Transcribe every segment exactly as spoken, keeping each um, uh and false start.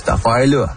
cette affaire-là.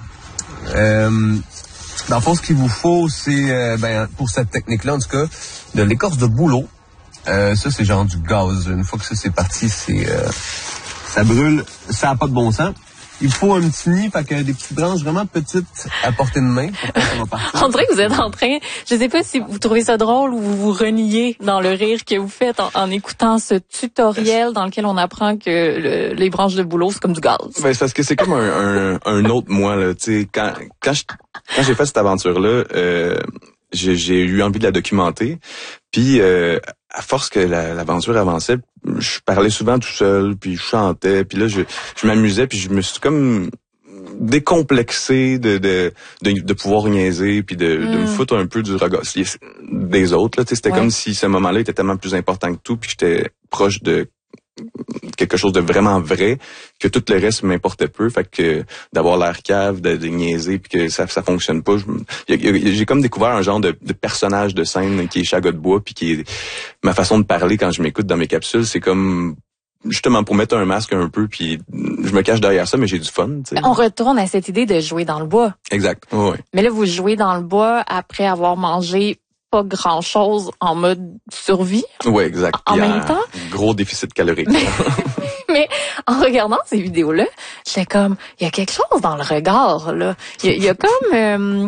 Euh, dans le fond, ce qu'il vous faut, c'est, euh, ben, pour cette technique-là, en tout cas, de l'écorce de bouleau. Euh, ça, c'est genre du gaz. Une fois que ça, c'est parti, c'est, euh, ça brûle, ça n'a pas de bon sens. Il faut un petit nid, fait que des petites branches vraiment petites à portée de main pour que ça va partir. On dirait que vous êtes en train, je sais pas si vous trouvez ça drôle ou vous vous reniez dans le rire que vous faites en, en écoutant ce tutoriel dans lequel on apprend que le, les branches de bouleau, c'est comme du gaz. Ben, c'est parce que c'est comme un, un, un autre moi, là. Tu sais, quand, quand, je, quand j'ai fait cette aventure-là, euh, j'ai, j'ai eu envie de la documenter. Puis, euh, à force que la, l'aventure avançait, je parlais souvent tout seul, puis je chantais, puis là, je, je m'amusais, puis je me suis comme décomplexé de de de, de pouvoir niaiser, puis de, mm. de me foutre un peu du regard des autres. Là, c'était ouais. comme si ce moment-là était tellement plus important que tout, puis j'étais proche de quelque chose de vraiment vrai, que tout le reste m'importait peu. Fait que d'avoir l'air cave, de, de niaiser, puis que ça ça fonctionne pas, je, j'ai comme découvert un genre de, de personnage de scène qui est Chaga de bois, puis qui est ma façon de parler quand je m'écoute dans mes capsules, c'est comme justement pour mettre un masque un peu, puis je me cache derrière ça, mais j'ai du fun. T'sais. On retourne à cette idée de jouer dans le bois. Exact. Ouais. Mais là, vous jouez dans le bois après avoir mangé pas grand-chose en mode survie. Oui, exact. En Puis même temps. Gros déficit calorique. Mais, mais en regardant ces vidéos-là, j'étais comme, il y a quelque chose dans le regard, là. Il y, y a comme... Euh,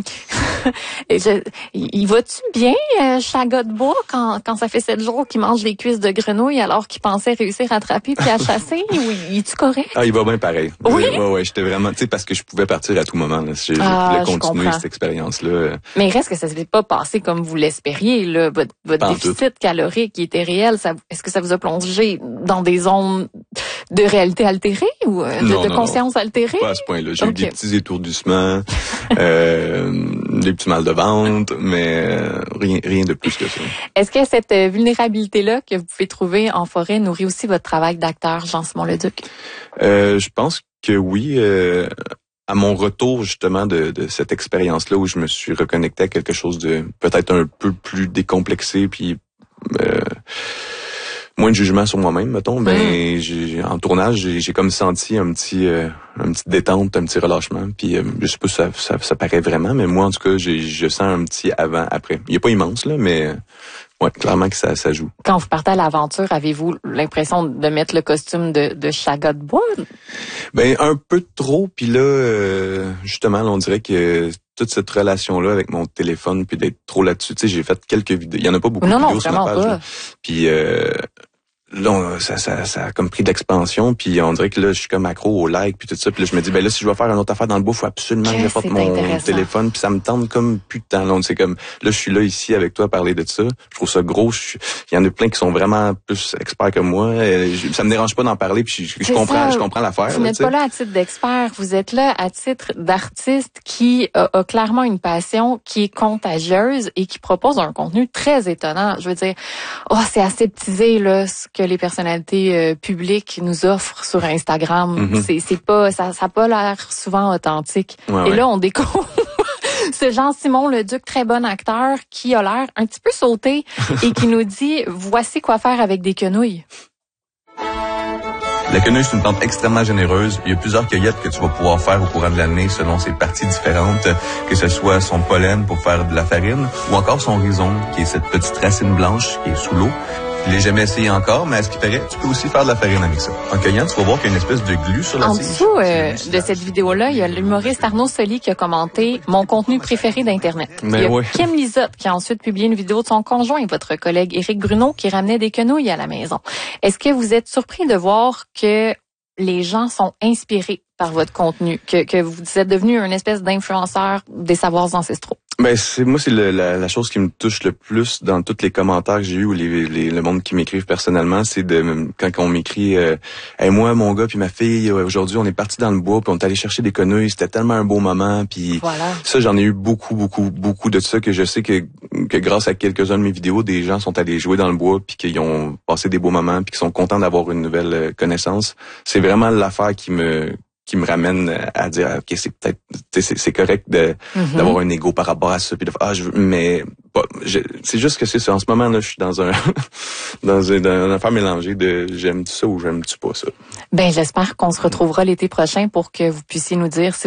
je, il va-tu bien, euh, Chaga de bois, quand, quand ça fait sept jours qu'il mange des cuisses de grenouille alors qu'il pensait réussir à attraper puis à chasser? Ou il est-tu correct? Ah, il va bien pareil. Oui? Ouais, ouais, j'étais vraiment... Tu sais, parce que je pouvais partir à tout moment. Là. Je, ah, je voulais continuer cette expérience-là. Mais il reste que ça ne s'est pas passé comme vous l'espériez, là. Votre, votre déficit tout. calorique qui était réel, ça, est-ce que ça vous a plongé dans des zones de réalité altérée ou de, non, de non, conscience non. altérée? Pas à ce point-là. J'ai okay. eu des petits étourdissements, euh, des petits mal de ventre, mais euh, rien, rien de plus que ça. Est-ce que cette vulnérabilité-là que vous pouvez trouver en forêt nourrit aussi votre travail d'acteur, Jean-Simon Leduc? Euh, je pense que oui. Euh, à mon retour justement de, de cette expérience-là où je me suis reconnecté à quelque chose de peut-être un peu plus décomplexé, puis euh, moins de jugement sur moi-même, mettons, ben mmh. j'ai, en tournage, j'ai, j'ai comme senti un petit euh, un petit détente, un petit relâchement. Puis euh, je sais pas si ça, ça, ça paraît vraiment, mais moi en tout cas, j'ai, je sens un petit avant-après. Il est pas immense là, mais ouais, clairement que ça, ça joue. Quand vous partez à l'aventure, avez-vous l'impression de mettre le costume de, de Chaga de bois? Ben un peu trop. Puis là, euh, justement, là, on dirait que toute cette relation-là avec mon téléphone, puis d'être trop là-dessus, tu sais, j'ai fait quelques vidéos. Il y en a pas beaucoup non, de vidéos non, sur ma page. Pas. Là. Puis euh, là, on, ça, ça, ça a comme pris de l'expansion, puis on dirait que là, je suis comme accro au like, puis tout ça. Puis là, je me dis, ben là, si je veux faire une autre affaire dans le bois, faut absolument que j'apporte mon téléphone, puis ça me tente comme plus de temps. Là, c'est comme, là, je suis là ici avec toi à parler de ça. Je trouve ça gros. Il y en a plein qui sont vraiment plus experts que moi. Je, ça me dérange pas d'en parler, puis je, je comprends, ça. je comprends l'affaire. Vous n'êtes pas là à titre d'expert, vous êtes là à titre d'artiste qui a, a clairement une passion qui est contagieuse et qui propose un contenu très étonnant. Je veux dire, oh, c'est aseptisé là ce que les personnalités euh, publiques nous offrent sur Instagram. Mm-hmm. C'est, c'est pas, ça, ça a pas l'air souvent authentique. Ouais, et ouais. là, on découvre ce Jean-Simon Leduc, très bon acteur, qui a l'air un petit peu sauté et qui nous dit, voici quoi faire avec des quenouilles. La quenouille, c'est une plante extrêmement généreuse. Il y a plusieurs cueillettes que tu vas pouvoir faire au courant de l'année selon ses parties différentes, que ce soit son pollen pour faire de la farine ou encore son rhizome, qui est cette petite racine blanche qui est sous l'eau. Je l'ai jamais essayé encore, mais à ce qui paraît, tu peux aussi faire de la farine avec ça. En cueillant, tu vas voir qu'il y a une espèce de glu sur la tige. En dessous euh, de cette vidéo-là, il y a l'humoriste Arnaud Soli qui a commenté « Mon contenu préféré d'Internet ». Il y a ouais. Kim Lizotte qui a ensuite publié une vidéo de son conjoint, votre collègue Éric Bruno, qui ramenait des quenouilles à la maison. Est-ce que vous êtes surpris de voir que les gens sont inspirés par votre contenu, que, que vous êtes devenu une espèce d'influenceur des savoirs ancestraux? Ben c'est moi c'est le, la, la chose qui me touche le plus dans tous les commentaires que j'ai eu ou les, les le monde qui m'écrivent personnellement, c'est de quand on m'écrit euh, hey, moi mon gars puis ma fille aujourd'hui on est parti dans le bois puis on est allé chercher des quenouilles, c'était tellement un beau moment puis voilà. Ça j'en ai eu beaucoup beaucoup beaucoup de ça que je sais que que grâce à quelques-uns de mes vidéos des gens sont allés jouer dans le bois puis qu'ils ont passé des beaux moments puis qu'ils sont contents d'avoir une nouvelle connaissance. C'est vraiment l'affaire qui me qui me ramène à dire ok c'est peut-être c'est, c'est correct de mm-hmm. d'avoir un ego par rapport à ça puis de ah je veux mais pas je, c'est juste que c'est ça en ce moment là je suis dans un dans une, dans une affaire mélangée de j'aime ça ou j'aime-tu pas ça. Ben j'espère qu'on se retrouvera l'été prochain pour que vous puissiez nous dire si